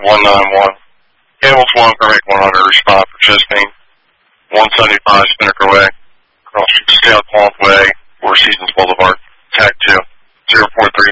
191. Hamilton 1, Permit 100, respond for Chisney. 175 Spinnaker Way, across from Scout Pond Way, or Seasons Boulevard. Tag 2, 043